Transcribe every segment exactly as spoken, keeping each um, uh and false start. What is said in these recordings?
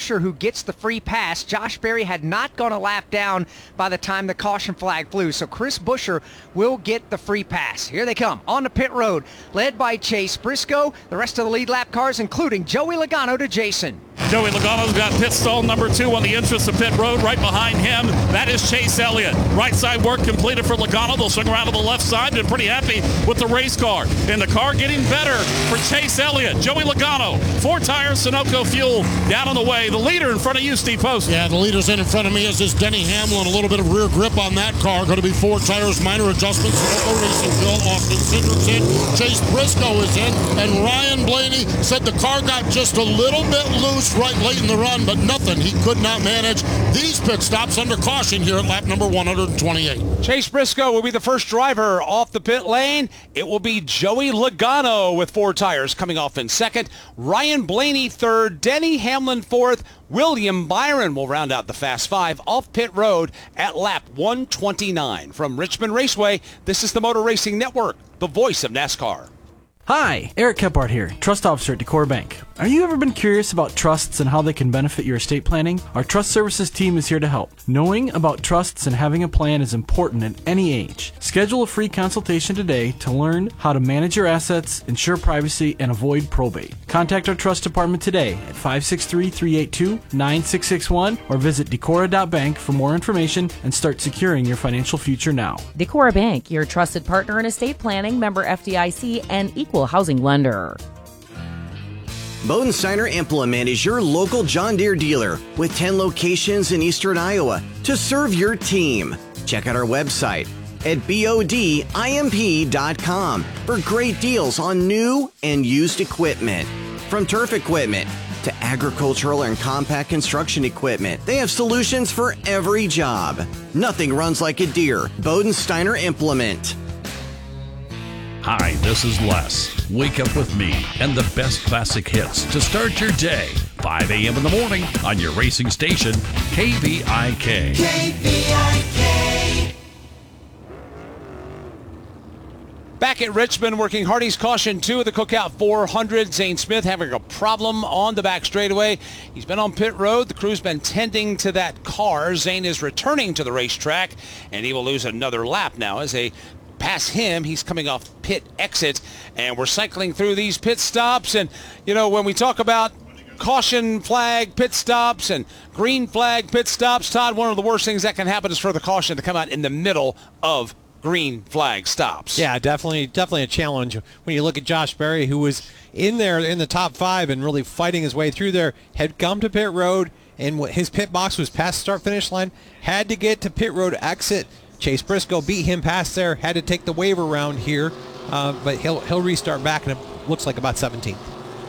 Buscher who gets the free pass. Josh Berry had not gone a lap down by the time the caution flag flew, so Chris Buscher will get the free pass. Here they come on the pit road, led by Chase Briscoe. The rest of the lead lap cars, including Joey Logano to Jason. Joey Logano's got pit stall number two on the entrance of pit road. Right behind him, that is Chase Elliott. Right side work completed for Logano. They'll swing around to the left side. Been pretty happy with the race car. And the car getting better for Chase Elliott. Joey Logano, four tires, Sunoco fuel down on the way. The leader in front of you, Steve Post. Yeah, the leader's in in front of me is this Denny Hamlin. A little bit of rear grip on that car. Going to be four tires, minor adjustments. Sunoco Racing fuel. Austin Cindric's in. Chase Briscoe is in. And Ryan Blaney said the car got just a little bit loose right late in the run, but nothing. He could not manage these pit stops under caution here at lap number one hundred twenty-eight. Chase Briscoe will be the first driver off the pit lane. It will be Joey Logano with four tires coming off in second. Ryan Blaney third. Denny Hamlin fourth. William Byron will round out the Fast Five off pit road at lap one twenty-nine. From Richmond Raceway, this is the Motor Racing Network, the voice of NASCAR. Hi, Eric Kephart here, Trust Officer at Decor Bank. Are you ever been curious about trusts and how they can benefit your estate planning? Our Trust Services team is here to help. Knowing about trusts and having a plan is important at any age. Schedule a free consultation today to learn how to manage your assets, ensure privacy, and avoid probate. Contact our Trust Department today at five six three, three eight two, nine six six one or visit decora dot bank for more information and start securing your financial future now. Decora Bank, your trusted partner in estate planning, member F D I C, and equal housing lender. Bodensteiner Implement is your local John Deere dealer with ten locations in eastern Iowa to serve your team. Check out our website at bodimp dot com for great deals on new and used equipment. From turf equipment to agricultural and compact construction equipment, they have solutions for every job. Nothing runs like a Deere. Bodensteiner Implement. Hi, this is Les. Wake up with me and the best classic hits to start your day. five a.m. in the morning on your racing station, K V I K. K V I K. Back at Richmond, working Hardy's Caution two of the Cookout four hundred. Zane Smith having a problem on the back straightaway. He's been on pit road. The crew's been tending to that car. Zane is returning to the racetrack, and he will lose another lap now as they pass him. He's coming off pit exit, and we're cycling through these pit stops. And, you know, when we talk about caution flag pit stops and green flag pit stops, Todd, one of the worst things that can happen is for the caution to come out in the middle of green flag stops. Yeah, definitely, definitely a challenge. When you look at Josh Berry, who was in there in the top five and really fighting his way through there, had come to pit road, and his pit box was past start-finish line, had to get to pit road exit. Chase Briscoe beat him past there, had to take the waiver round here, uh, but he'll he'll restart back, and it looks like about seventeenth.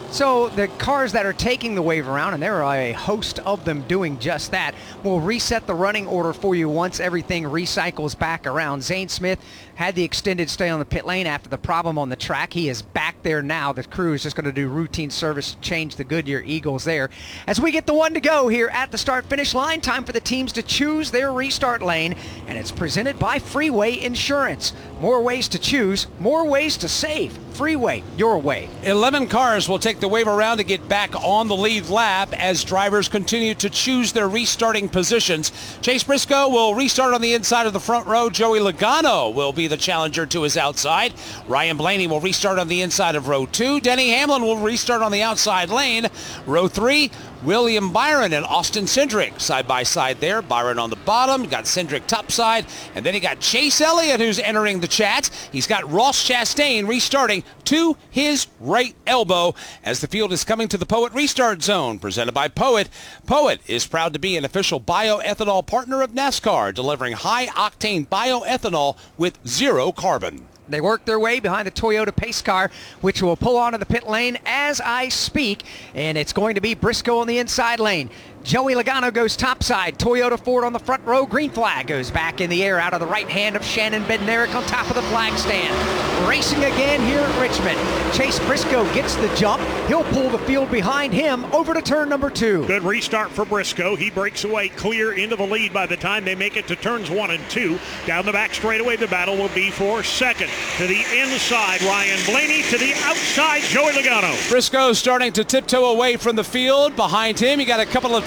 So the cars that are taking the wave around, and there are a host of them doing just that, will reset the running order for you once everything recycles back around. Zane Smith had the extended stay on the pit lane after the problem on the track. He is back there now. The crew is just going to do routine service to change the Goodyear Eagles there. As we get the one to go here at the start-finish line, time for the teams to choose their restart lane, and it's presented by Freeway Insurance. More ways to choose, more ways to save. Freeway, your way. eleven cars will take the wave around to get back on the lead lap as drivers continue to choose their restarting positions. Chase Briscoe will restart on the inside of the front row. Joey Logano will be the challenger to his outside. Ryan Blaney will restart on the inside of row two. Denny Hamlin will restart on the outside lane. Row three, William Byron and Austin Cindric side by side there. Byron on the bottom, got Cindric topside, and then he got Chase Elliott who's entering the chat. He's got Ross Chastain restarting to his right elbow as the field is coming to the Poet Restart Zone, presented by Poet. Poet is proud to be an official bioethanol partner of NASCAR, delivering high-octane bioethanol with zero carbon. They work their way behind the Toyota pace car, which will pull onto the pit lane as I speak, and it's going to be Briscoe on the inside lane. Joey Logano goes topside. Toyota Ford on the front row. Green flag goes back in the air out of the right hand of Shannon Bednarik on top of the flag stand. Racing again here at Richmond. Chase Briscoe gets the jump. He'll pull the field behind him over to turn number two. Good restart for Briscoe. He breaks away clear into the lead by the time they make it to turns one and two. Down the back straightaway, the battle will be for second. To the inside, Ryan Blaney. To the outside, Joey Logano. Briscoe starting to tiptoe away from the field. Behind him, you got a couple of